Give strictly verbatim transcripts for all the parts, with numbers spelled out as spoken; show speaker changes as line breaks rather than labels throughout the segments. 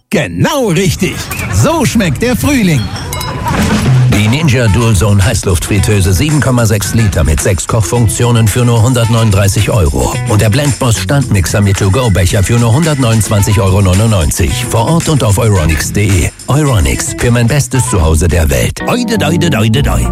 Genau richtig. So schmeckt der Frühling.
Die Ninja Dualzone Heißluftfritteuse sieben Komma sechs Liter mit sechs Kochfunktionen für nur hundertneununddreißig Euro. Und der Blendboss Standmixer mit To-Go-Becher für nur hundertneunundzwanzig Euro neunundneunzig. Vor Ort und auf euronics punkt de. Euronics, für mein bestes Zuhause der Welt. Oide, doide, doide, doi.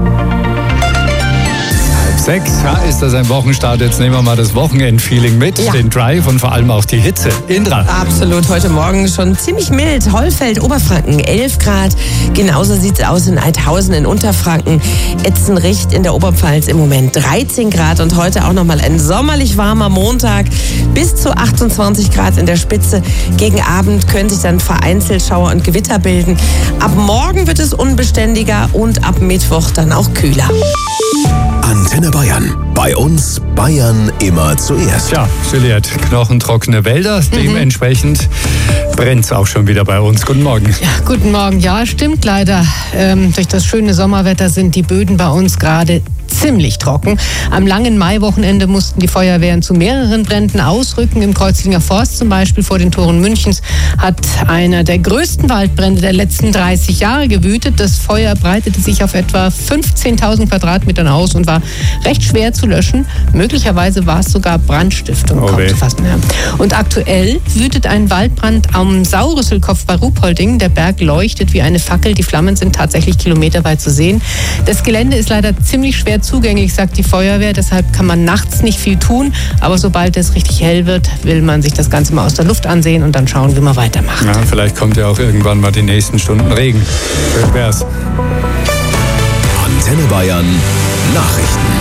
Sechs, ja, ist das ein Wochenstart. Jetzt nehmen wir mal das Wochenendfeeling mit, ja. Den Drive und vor allem auch die Hitze. Indra.
Absolut, heute Morgen schon ziemlich mild. Hollfeld, Oberfranken, elf Grad. Genauso sieht es aus in Eidhausen in Unterfranken. Etzenricht in der Oberpfalz im Moment dreizehn Grad. Und heute auch nochmal ein sommerlich warmer Montag. Bis zu achtundzwanzig Grad in der Spitze. Gegen Abend können sich dann vereinzelt Schauer und Gewitter bilden. Ab morgen wird es unbeständiger und ab Mittwoch dann auch kühler.
Antenne Bayern. Bei uns Bayern immer zuerst.
Ja, Juliette, knochentrockene Wälder. Mhm. Dementsprechend brennt es auch schon wieder bei uns. Guten Morgen.
Ja, guten Morgen. Ja, stimmt leider. Ähm, durch das schöne Sommerwetter sind die Böden bei uns gerade ziemlich trocken. Am langen Maiwochenende mussten die Feuerwehren zu mehreren Bränden ausrücken. Im Kreuzlinger Forst zum Beispiel vor den Toren Münchens hat einer der größten Waldbrände der letzten dreißig Jahre gewütet. Das Feuer breitete sich auf etwa fünfzehntausend Quadratmetern aus und war recht schwer zu löschen. Möglicherweise war es sogar Brandstiftung.
Oh
kommt fast näher. Und aktuell wütet ein Waldbrand am Saurüsselkopf bei Ruhpolding. Der Berg leuchtet wie eine Fackel. Die Flammen sind tatsächlich kilometerweit zu sehen. Das Gelände ist leider ziemlich schwer zugänglich, sagt die Feuerwehr. Deshalb kann man nachts nicht viel tun. Aber sobald es richtig hell wird, will man sich das Ganze mal aus der Luft ansehen und dann schauen, wie man weitermacht.
Ja, vielleicht kommt ja auch irgendwann mal die nächsten Stunden Regen. Schön wär's.
Antenne Bayern Nachrichten.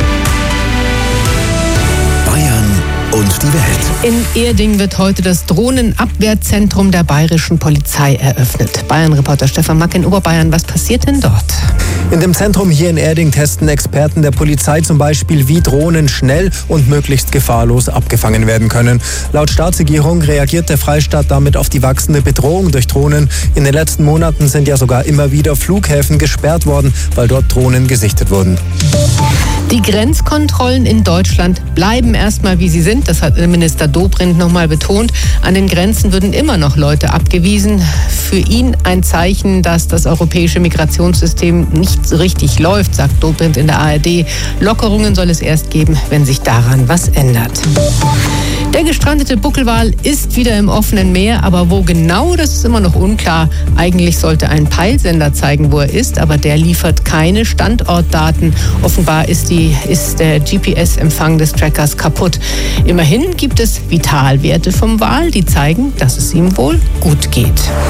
Und die Welt.
In Erding wird heute das Drohnenabwehrzentrum der bayerischen Polizei eröffnet. Bayern-Reporter Stefan Mack in Oberbayern. Was passiert denn dort?
In dem Zentrum hier in Erding testen Experten der Polizei zum Beispiel, wie Drohnen schnell und möglichst gefahrlos abgefangen werden können. Laut Staatsregierung reagiert der Freistaat damit auf die wachsende Bedrohung durch Drohnen. In den letzten Monaten sind ja sogar immer wieder Flughäfen gesperrt worden, weil dort Drohnen gesichtet wurden.
Die Grenzkontrollen in Deutschland bleiben erstmal, wie sie sind. Das hat Minister Dobrindt nochmal betont. An den Grenzen würden immer noch Leute abgewiesen. Für ihn ein Zeichen, dass das europäische Migrationssystem nicht richtig läuft, sagt Dobrindt in der A R D. Lockerungen soll es erst geben, wenn sich daran was ändert. Der gestrandete Buckelwal ist wieder im offenen Meer, aber wo genau, das ist immer noch unklar. Eigentlich sollte ein Peilsender zeigen, wo er ist, aber der liefert keine Standortdaten. Offenbar ist, die, ist der G P S-Empfang des Trackers kaputt. Immerhin gibt es Vitalwerte vom Wal, die zeigen, dass es ihm wohl gut geht.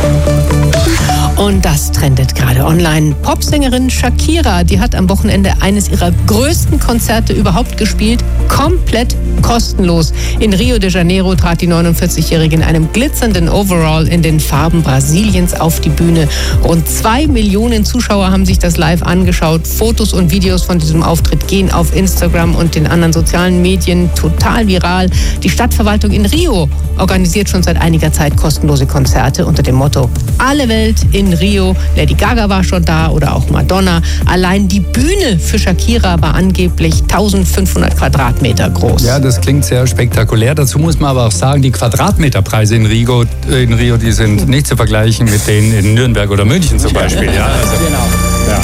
Und das trendet gerade online. Popsängerin Shakira, die hat am Wochenende eines ihrer größten Konzerte überhaupt gespielt, komplett kostenlos. In Rio de Janeiro trat die neunundvierzigjährige in einem glitzernden Overall in den Farben Brasiliens auf die Bühne. Rund zwei Millionen Zuschauer haben sich das live angeschaut. Fotos und Videos von diesem Auftritt gehen auf Instagram und den anderen sozialen Medien total viral. Die Stadtverwaltung in Rio organisiert schon seit einiger Zeit kostenlose Konzerte unter dem Motto Alle Welt in Rio. Lady Gaga war schon da oder auch Madonna. Allein die Bühne für Shakira war angeblich eintausendfünfhundert Quadratmeter groß.
Ja, das klingt sehr spektakulär. Dazu muss man aber auch sagen, die Quadratmeterpreise in Rio, in Rio, die sind nicht zu vergleichen mit denen in Nürnberg oder München zum Beispiel. Ja, also,
genau.
Ja.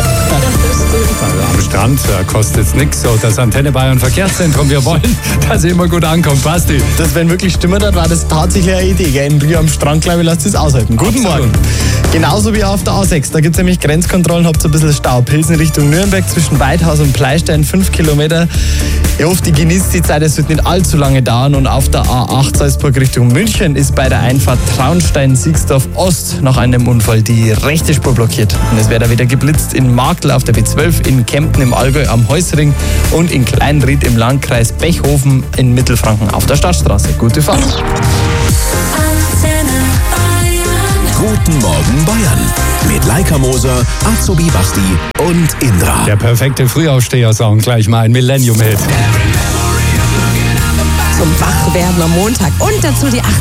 Also am Strand da kostet es nichts. So, das Antenne Bayern Verkehrszentrum. Wir wollen, dass ihr immer gut ankommt. Basti.
Das, wenn wirklich stimmt hat, war das tatsächlich eine Idee. Gell? In Rio am Strand, glaube ich, lasst es aushalten. Guten
Absolut.
Morgen. Genauso wie auf der A sechs. Da gibt es nämlich Grenzkontrollen, habt ihr ein bisschen Stau. Pilsen Richtung Nürnberg zwischen Weidhaus und Pleistein, fünf Kilometer. Ich hoffe, die genießt die Zeit, es wird nicht allzu lange dauern. Und auf der A acht Salzburg Richtung München ist bei der Einfahrt Traunstein-Siegsdorf Ost nach einem Unfall die rechte Spur blockiert. Und es wird da wieder geblitzt in Marktl auf der B zwölf, in Kempten im Allgäu am Heusring und in Kleinried im Landkreis Bechhofen in Mittelfranken auf der Stadtstraße. Gute Fahrt.
Guten Morgen Bayern. Mit Laika Moser, Azubi Basti und Indra.
Der perfekte Frühaufsteher-Song, gleich mal ein Millennium-Hit.
Zum Wachwerden am Montag und dazu die